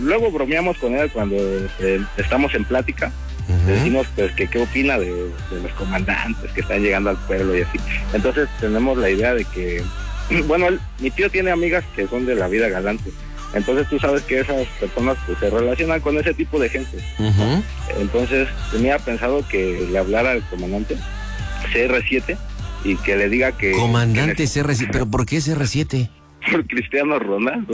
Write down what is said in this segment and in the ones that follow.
luego bromeamos con él cuando estamos en plática. Le decimos pues que qué opina de los comandantes que están llegando al pueblo y así. Entonces tenemos la idea de que, bueno, mi tío tiene amigas que son de la vida galante. Entonces tú sabes que esas personas pues se relacionan con ese tipo de gente. Entonces tenía pensado que le hablara al comandante CR7 y que le diga que... Comandante CR7, ¿pero por qué CR7? Por Cristiano Ronaldo.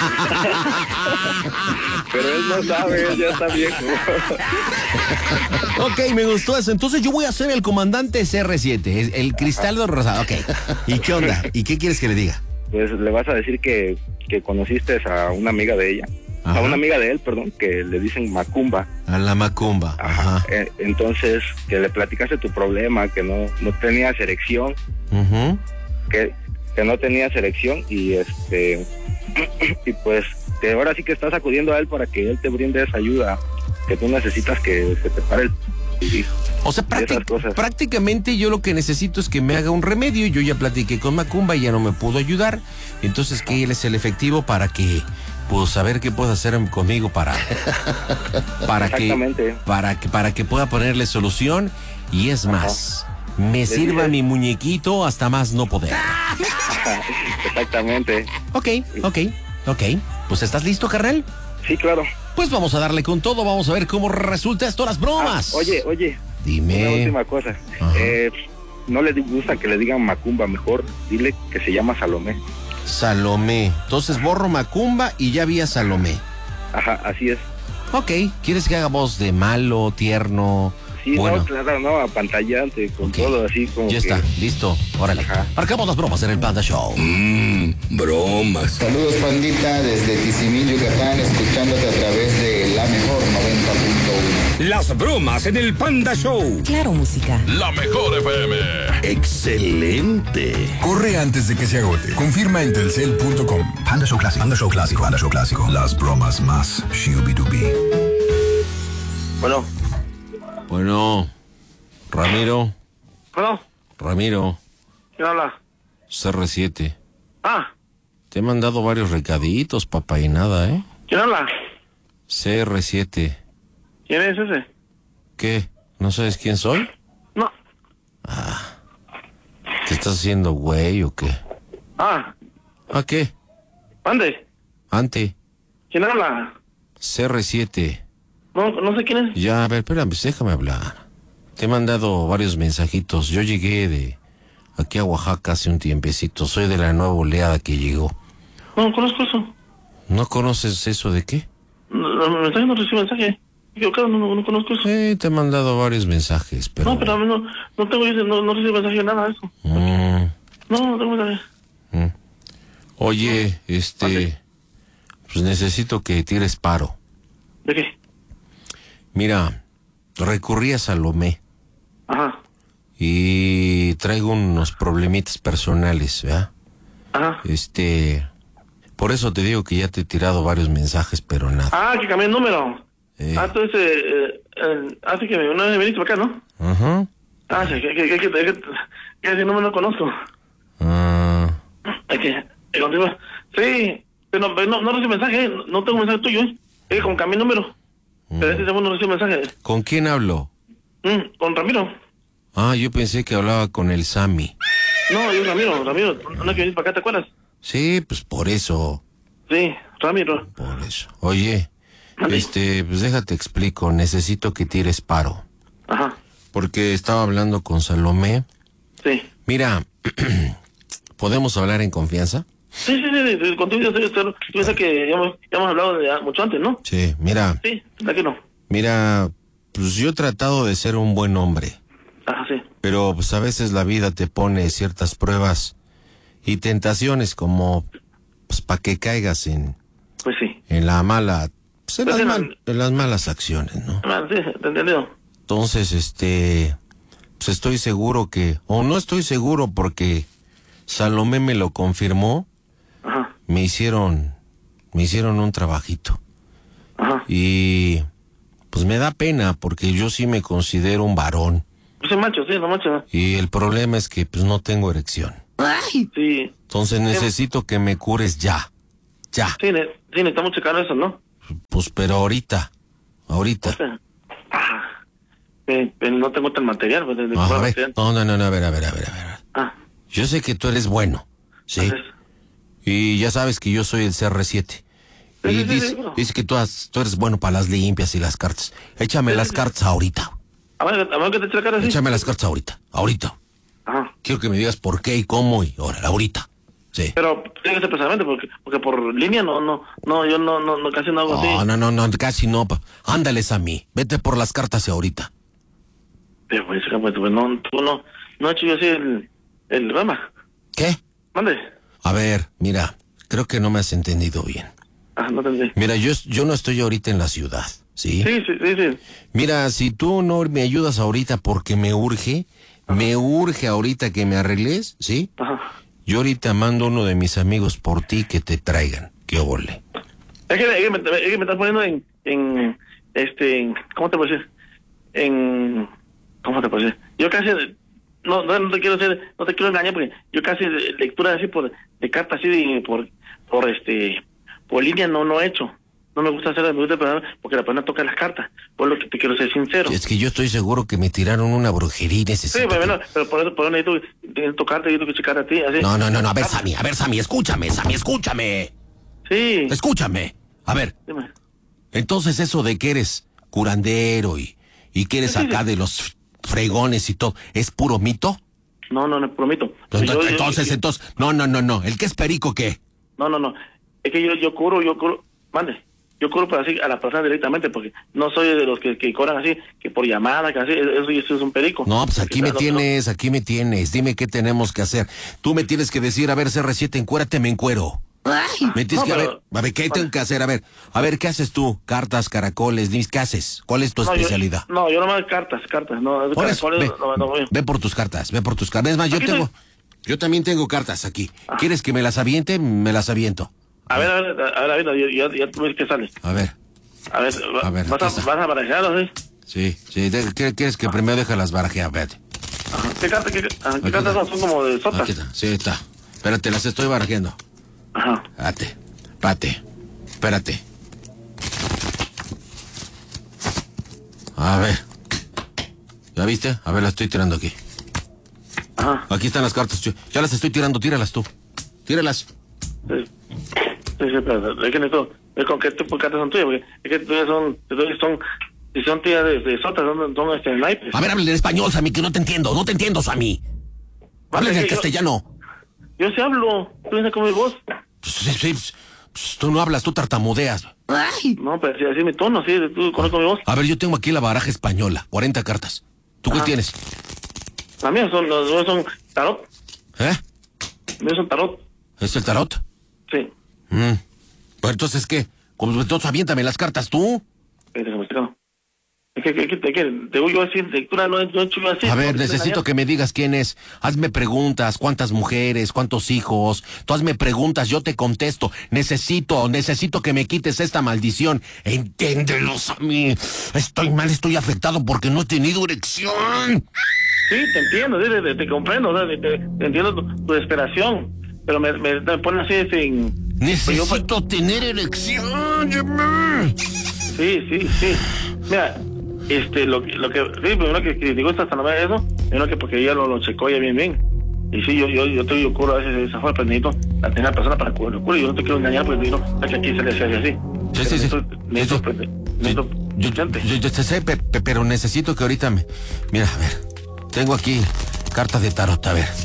Pero él no sabe, él ya está viejo. Ok, me gustó eso. Entonces yo voy a ser el comandante CR7, el Cristal de Rosado. Ok. ¿Y qué onda? ¿Y qué quieres que le diga? Pues le vas a decir que conociste a una amiga de ella. Ajá. A una amiga de él, perdón, que le dicen Macumba. A la Macumba. Ajá. Entonces, que le platicaste tu problema, que no tenías erección. Que no tenías erección y y pues que ahora sí que estás acudiendo a él para que él te brinde esa ayuda que tú necesitas, que se te pare el... O sea, prácticamente yo lo que necesito es que me haga un remedio. Yo ya platiqué con Macumba y ya no me pudo ayudar. Entonces que él es el efectivo para que, pues, saber qué puede hacer conmigo para que pueda ponerle solución. Y es más, me sirva mi muñequito hasta más no poder. Exactamente. Ok. Pues, ¿estás listo, carnal? Sí, claro. Pues vamos a darle con todo, vamos a ver cómo resulta esto las bromas. Oye. Dime. Una última cosa. No le gusta que le digan Macumba, mejor dile que se llama Salomé. Salomé. Entonces borro Macumba y ya vi a Salomé. Ajá, así es. Ok, ¿quieres que haga voz de malo, tierno? Sí, bueno. No, claro, no, apantallante, con todo así como ya está, listo, órale. Marcamos las bromas en el Panda Show. Bromas. Saludos, pandita, desde Tizimín, Yucatán, escuchándote a través de La Mejor 90.1. Las bromas en el Panda Show. Claro, música. La Mejor FM. Excelente. Corre antes de que se agote. Confirma en telcel.com. Panda Show Clásico. Panda Show Clásico. Panda Show Clásico. Las bromas más shooby-dooby. Bueno, Ramiro. Ramiro. ¿Quién habla? CR7. Ah. Te he mandado varios recaditos, papá, y nada, ¿eh? ¿Quién habla? CR7. ¿Quién es ese? ¿Qué? ¿No sabes quién soy? No. ¿Te estás haciendo güey o qué? ¿A qué? ¿Ande? Ante. ¿Quién habla? CR7. No sé quién es. Ya, a ver, espérame, pues déjame hablar. Te he mandado varios mensajitos. Yo llegué de aquí a Oaxaca hace un tiempecito. Soy de la nueva oleada que llegó. No conozco eso. ¿No conoces eso de qué? Mensaje no recibo mensaje. Yo claro, no conozco eso. Sí, te he mandado varios mensajes, pero... No, pero a mí no tengo, no recibo mensaje de nada de eso. No tengo mensaje. Oye, pues necesito que tires paro. ¿De qué? Mira, recurrí a Salomé. Ajá. Y traigo unos problemitas personales, ¿verdad? Ajá. Por eso te digo que ya te he tirado varios mensajes, pero nada. Que cambié el número. Entonces, así que una vez viniste para acá, ¿no? Ajá. Sí, que ese número no conozco. Sí, pero no recibo mensaje, no tengo mensaje tuyo, Es como cambié el número. Pero ese teléfono no recibe mensaje. ¿Con quién hablo? Con Ramiro. Yo pensé que hablaba con el Sammy. No, yo Ramiro, no es que viniste para acá, ¿te acuerdas? Sí, pues por eso. Sí, Ramiro. Por eso. Oye, pues déjate explico, necesito que tires paro. Ajá. Porque estaba hablando con Salomé. Sí. Mira, ¿podemos hablar en confianza? Sí, contigo yo sé que ya hemos hablado de mucho antes, ¿no? Sí, mira. Sí, ¿verdad que no? Mira, pues yo he tratado de ser un buen hombre. Sí. Pero pues a veces la vida te pone ciertas pruebas y tentaciones como, pues para que caigas en... Pues sí. En la mala... Pues en las malas acciones, ¿no? Sí, te he entendido. Entonces, pues estoy seguro que... O no estoy seguro porque Salomé me lo confirmó. Ajá. Me hicieron un trabajito. Ajá. Y pues me da pena porque yo sí me considero un varón. Pues soy macho, sí, no macho. Y el problema es que pues no tengo erección. ¡Ay! Sí. Entonces necesito que me cures ya. Sí, necesitamos checar eso, ¿no? Pues, pero ahorita. O sea, pero no tengo tal material. Pues, a ver, material. No, a ver. Yo sé que tú eres bueno, ¿sí? Entonces, y ya sabes que yo soy el CR7. Y dice que tú eres bueno para las limpias y las cartas. Échame las cartas ahorita. A ver que te eche la cara así. Échame las cartas ahorita. Ajá. Quiero que me digas por qué y cómo y ahora, ahorita. Sí. Pero tiene que ser personalmente, porque por línea yo no casi no hago así. No, casi no. Ándales a mí. Vete por las cartas ahorita. Pero pues no he hecho yo así el rama. ¿Qué? Mande. A ver, mira, creo que no me has entendido bien. No te entendí. Mira, yo no estoy ahorita en la ciudad, ¿sí? Sí. Mira, si tú no me ayudas ahorita porque me urge ahorita que me arregles, ¿sí? Ajá. Yo ahorita mando uno de mis amigos por ti que te traigan. ¡Qué ole! Es que me estás poniendo en ¿cómo te puedo decir? ¿Cómo te puedo decir? Yo casi no te quiero hacer, no te quiero engañar porque yo casi lectura así de cartas así por línea no he hecho. No me gusta hacer la persona porque la persona toca las cartas. Por lo que te quiero ser sincero. Es que yo estoy seguro que me tiraron una brujería y necesito... Sí, pero por eso necesito tocarte y tengo que checar a ti. Así. No. A ver, Sammy, escúchame. Sí. Escúchame. A ver. Dime. Entonces eso de que eres curandero y que eres acá de los fregones y todo, ¿es puro mito? No es puro mito. Entonces, no. ¿El que es perico qué? No. Es que yo curo, mande. Yo curo para así a la persona directamente porque no soy de los que cobran así, que por llamada, que así, eso es un perico. No, pues aquí me tienes. Dime qué tenemos que hacer. Tú me tienes que decir, a ver, CR7, encuérate, me encuero. Me tienes que, a ver, ¿qué tengo que hacer? A ver, ¿qué haces tú? Cartas, caracoles, ¿qué haces? ¿Cuál es tu especialidad? Yo nomás cartas, no, caracoles, no voy. Ve por tus cartas. Es más, yo también tengo cartas aquí. ¿Quieres que me las aviente? Me las aviento. A ver, ya tú ves qué sale. A ver, ¿vas a barajearlo, sí? Sí, ¿quieres que primero deje las barajeadas? Vete. Ajá. ¿Qué cartas son como de sotas? Aquí está, sí, está. Espérate, las estoy barajeando. Ajá. Espérate. A ver. ¿Ya viste? A ver, las estoy tirando aquí. Ajá. Aquí están las cartas. Ya las estoy tirando, tíralas tú. Tíralas. Sí, pero es que necesito ver con qué tipo de cartas son tuyas, porque es que tuyas son tuyas de sotas, son naipes. A ver, háblale en español, Sammy, que no te entiendo, Sammy. Háblale en castellano. Yo sí hablo, tú vienes con mi voz. Sí, tú no hablas, tú tartamudeas. No, pero así es mi tono, sí, tú conoces mi voz. A ver, yo tengo aquí la baraja española, 40 cartas. ¿Tú qué tienes? Las mías son tarot. Míos son tarot. ¿Es el tarot? Sí. Pues entonces, ¿qué? Entonces aviéntame las cartas tú. Es que te voy yo a decir lectura, no he hecho yo así. A ver, necesito que me digas quién es. Hazme preguntas, cuántas mujeres, cuántos hijos. Tú hazme preguntas, yo te contesto. Necesito que me quites esta maldición. Entiéndelos a mí. Estoy mal, estoy afectado porque no he tenido erección. Sí, te entiendo, te comprendo, te entiendo tu desesperación. Pero me ponen así sin... Necesito tener erección. Sí. Mira, lo que... Sí, primero que digo esta no me eso, primero que porque ella lo checó ya bien. Y sí, yo curo a veces esa forma, pero necesito a tener la persona para cubrir. Yo no te quiero engañar porque digo, que aquí se le hace así. Sí. Yo te sé, pero necesito que ahorita me... Mira, a ver, tengo aquí cartas de tarot, a ver.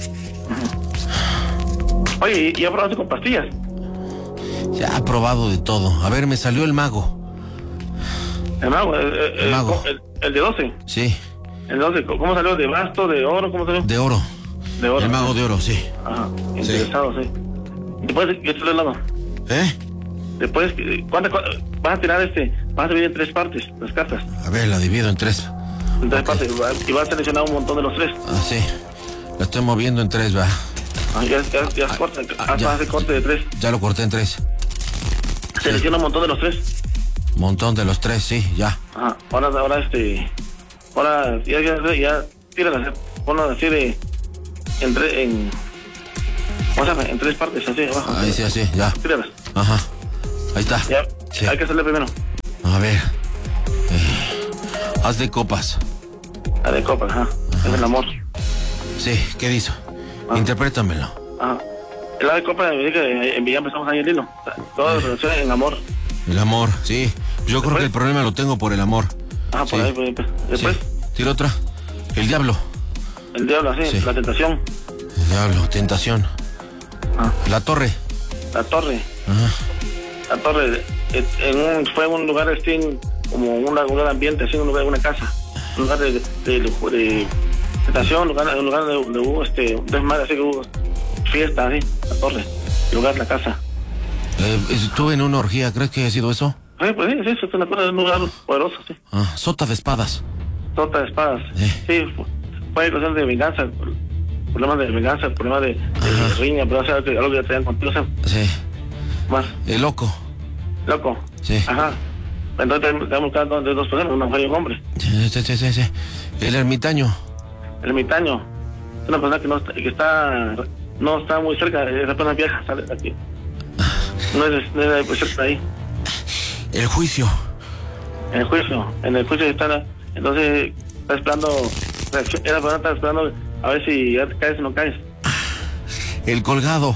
Oye, ¿y ha probado con pastillas? Ya he probado de todo. A ver, me salió el mago. ¿El mago? El mago. ¿El de 12? Sí. ¿El 12? ¿Cómo salió? ¿De basto? ¿De oro? ¿Cómo salió? De oro. De oro. El mago de oro, sí. Ajá, interesado, sí. Después, ¿qué te lado? Después, ¿cuántas vas a tirar vas a dividir en 3 partes, las cartas? A ver, la divido en 3. En 3 partes, y vas a seleccionar un montón de los 3. Sí. La estoy moviendo en 3, va. Ya corta, haz corte de 3. Ya lo corté en 3. Selecciona un montón de los 3. Montón de los 3, sí, ya. Ajá, ahora ya tíralas, ponlas así en 3 partes, así abajo. Ahí sí, así, ya. Tíralas. Ajá, ahí está. Ya, Sí. Hay que hacerle primero. A ver. Haz de copas. La de copas, ajá. Es el amor. Sí, ¿qué dice? Interprétamelo. Ajá. La de copas, en Villa empezamos ahí el hilo. Todo relación en amor. El amor, sí. Yo creo que el problema lo tengo por el amor. Ajá, por ahí, pues. Después. Sí. Tira otra. El diablo. El diablo, así, Sí. la tentación. El diablo, tentación. La torre. La torre. Ajá. La torre fue un lugar como un lugar de ambiente, así, un lugar de una casa. Un lugar de tentación, un lugar de hubo desmadre, así que hubo fiesta, así, la torre. El lugar, la casa. Estuve en una orgía, ¿crees que haya sido eso? Pues sí, es una cosa de un lugar poderoso, sí. Sota de espadas. Sota de espadas. Sí, fue cuestión de venganza, problemas de venganza, problemas de riña, pero o sea, algo que traían contigo, o sea, Sí. más. El loco. Loco. Sí. Ajá. Entonces estamos buscando de dos personas, una mujer y un hombre. Sí. El ermitaño. El ermitaño es una persona que no está muy cerca, esa persona viaja, sale de aquí. No es cerca de ahí. El juicio. En el juicio está, entonces está esperando, esa persona está esperando a ver si ya caes o no caes. El colgado.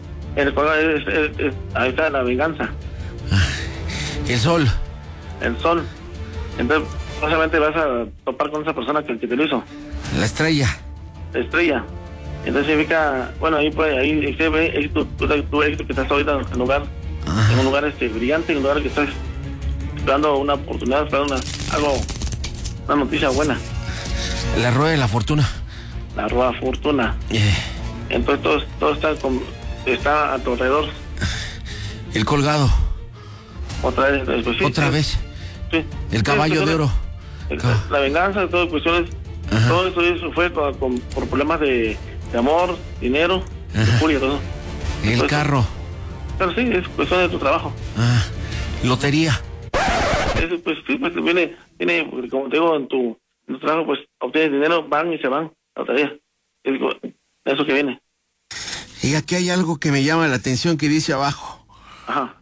Ahí está la venganza. El sol. El sol. Entonces, básicamente vas a topar con esa persona que te lo hizo. La estrella. La estrella. Entonces significa, bueno, ahí se ve tú que estás ahorita en un lugar brillante, en un lugar que estás esperando una oportunidad, esperando una noticia buena. La rueda de la fortuna. La rueda fortuna. Entonces todo está a tu alrededor. El colgado. Otra vez. Pues, sí, Otra vez. Sí. El caballo de oro. La venganza, todo cuestiones. Todo eso fue por problemas de amor, dinero, de furia, todo. El Entonces, carro. Pero sí, es cuestión de tu trabajo. Lotería. Eso, pues sí, pues viene, como te digo, en tu trabajo, pues obtienes dinero, van y se van, la lotería. Eso que viene. Y aquí hay algo que me llama la atención que dice abajo. Ajá.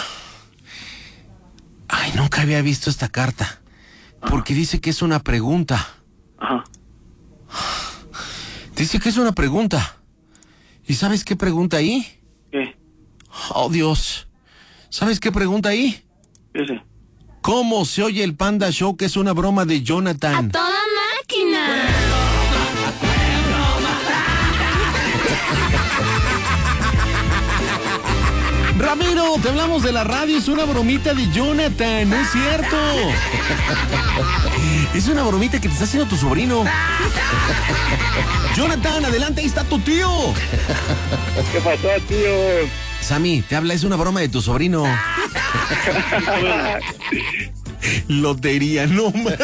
Ay, nunca había visto esta carta. Porque dice que es una pregunta. Ajá. Dice que es una pregunta. ¿Y sabes qué pregunta ahí? ¿Qué? Oh, Dios. ¿Sabes qué pregunta ahí? ¿Qué sé? ¿Cómo se oye el Panda Show, que es una broma de Jonathan? ¡A toda máquina! Ramiro, te hablamos de la radio, es una bromita de Jonathan, no es cierto. Es una bromita que te está haciendo tu sobrino. Jonathan, adelante, ahí está tu tío. ¿Qué pasó, tío? Sammy, te habla, es una broma de tu sobrino. Lotería, no más.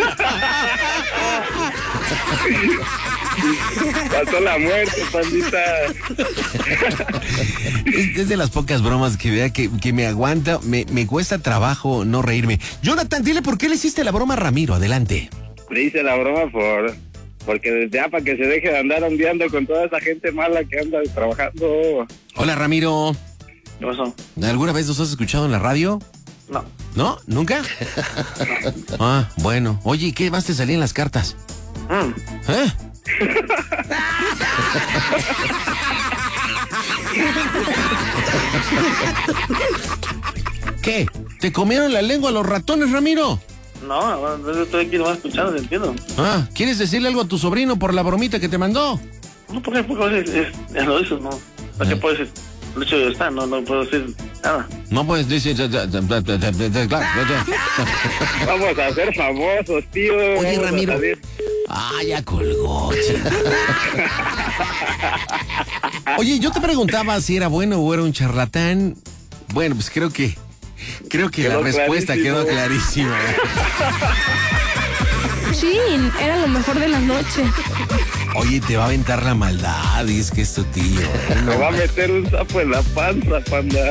Pasó la muerte, pandita. Es de las pocas bromas que vea que me aguanta, me cuesta trabajo no reírme. Jonathan, dile por qué le hiciste la broma a Ramiro, adelante. Le hice la broma porque ya para que se deje de andar ondeando con toda esa gente mala que anda trabajando. Hola, Ramiro. ¿Qué pasó? ¿Alguna vez nos has escuchado en la radio? No. ¿No? ¿Nunca? Ah, bueno. Oye, ¿y qué más te salían las cartas? ¿Eh? ¿Qué? ¿Te comieron la lengua los ratones, Ramiro? No, estoy aquí nomás escuchando, te entiendo. Ah, ¿quieres decirle algo a tu sobrino por la bromita que te mandó? No, porque a veces lo hizo, ¿no? ¿Para qué puedes decir? El hecho ya está, no puedo decir nada. No puedes decir... Vamos a ser famosos, tío. Oye, Vamos Ramiro. a salir. Ah, ya colgó. Oye, yo te preguntaba si era bueno o era un charlatán. Bueno, pues creo que la respuesta quedó clarísima. Chin, era lo mejor de la noche. Oye, te va a aventar la maldad, y es que es tu tío. Me va a meter un sapo en la panza, panda.